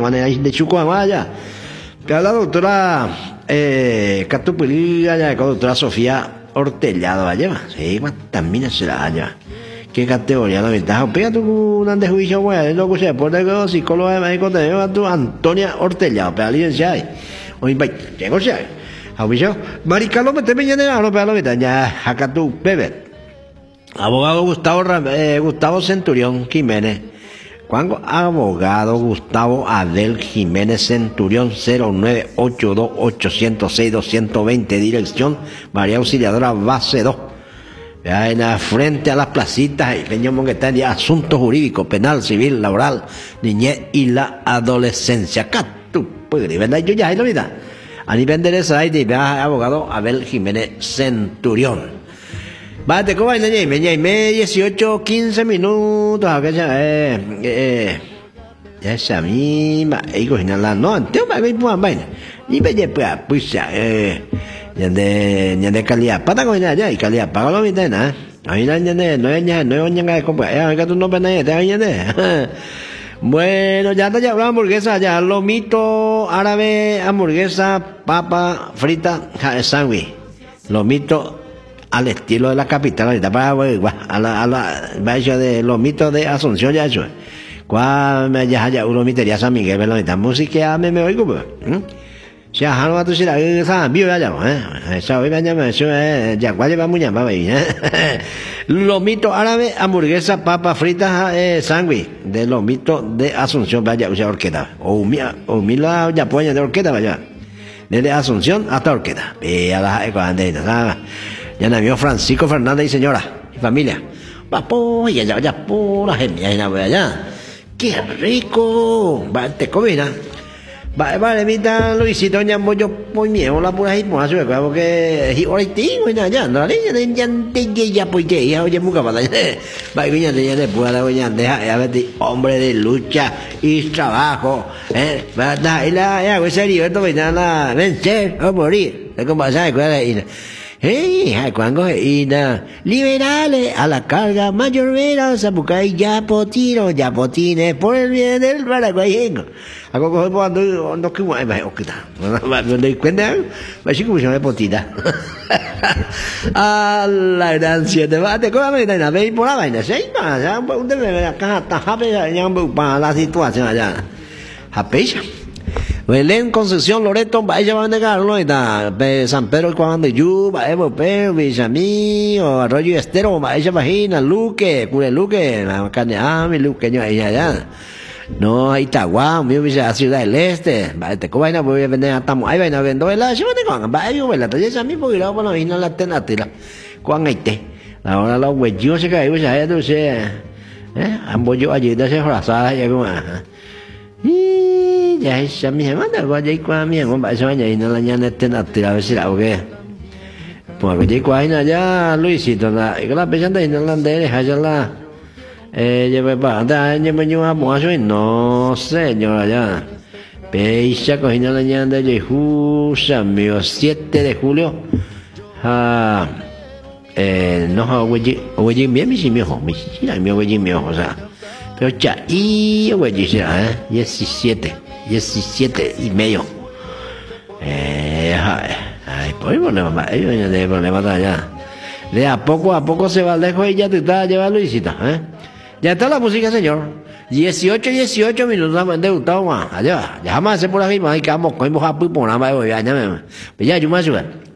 manera de Chucuamaya. Que la doctora Catupulí, allá, con la doctora Sofía Hortellado, allá, sí, también será allá. ¿Qué categoría la ventaja? Pega tu de juicio, güey, lo que se pone con psicólogo de médico, te veo a tu Antonia Hortellado, pero licenciada. Oye, tengo ya. ¿Juicio? Maricalo, me te mañana, no, pero lo ya, acá tu bebé. Abogado Gustavo Centurión Jiménez. Cuando abogado Gustavo Adel Jiménez Centurión 0982-806-220, dirección María Auxiliadora base 2. En la frente a las placitas, que está en asuntos jurídicos, penal, civil, laboral, niñez y la adolescencia. Acá tú, pues, yo ya hay la vida. A nivel de esa, hay abogado Abel Jiménez Centurión. Bate, ¿cómo va? Me 18, 15 minutos. Esa misma. No, antes me puedo vaina. Y me lleva, pues, ya de calidad. Pata con ya, y calidad. Paga lo mismo, ¿no? A mí no es comprar. Que tú no penas, bueno, ya te llevo la hamburguesa, ya. Lomito árabe, hamburguesa, papa frita, sándwich. Lomito al estilo de la capital, ahorita para a la de los mitos de Asunción ya eso. Cuando ya haya una mitería San Miguel, me lo está música me oigo pues. Si a Hanwa tú si la esa vivo ya esa hoy me llama eso ya cuál va muy llamado ahí. Los mitos árabes, hamburguesa, papa frita, sándwich de los mitos de Asunción, vaya usa orquesta. O mila ya puede de orquesta vaya. Desde Asunción hasta orquesta. A la ecuandera, ya nació Francisco Fernández y señora y familia. Va y allá pura gente allá. ¡Qué rico! Va, te comida. Vale, mita Luisito ñambo yo muy miedo la pura hipona su porque ahorita ya no ya pues ya oye mucha para va ya de pueda ya deja ver hombre de lucha y trabajo va y la ya pues serio esto la vencer o morir es como pasa cuando liberales a la carga mayorera Zapucay Yapotines por el bien del paraguayengo. Ako cuando no que guay va okita. No doy cuenta, va así como se llama potita. A la herencia de bate con la vaina, ve por la vaina, sí, ya un de acá está happy ya para la situación allá. Happy. Belén Concepción Loreto vaya van a negarlo de San Pedro cuando yo va Pero Villamí o Arroyo Estero vaya vagina Luque Cure Luque la carne mi Luque yo allá no ahí está guau mi visa Ciudad del Este va te cobaina voy a vender estamos ahí vaina vendo la yo ne con va yo la ya mi porque la bueno y no la tenatira con ahí ahora los güeyos se cae ya tú sé ambos yo allí de ese frazada ya como ya esa mi hermana cuando hay cuando mi hermano va a y no la ñana tenatira a ver si la o qué pues que cuando allá Luisito la y la pensando y no la de allá la lleva para andar lleva yo a mozo y no señora ya peisa cogiendo la ñana de justa mío 7 de julio no oye bien mi hijo mi o sea pero ya y oye será 17 y medio pues problema de problema allá de a poco se va lejos y ya te está llevando Luisita ya está la música señor 18 minutos de Gustavo allá ya jamás se por aquí más que vamos con a por nada más ya yo más